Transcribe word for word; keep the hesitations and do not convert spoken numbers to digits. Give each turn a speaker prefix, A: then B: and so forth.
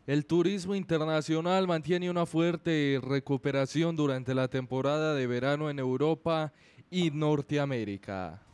A: El turismo internacional mantiene una fuerte recuperación durante la temporada de verano en Europa y Norteamérica.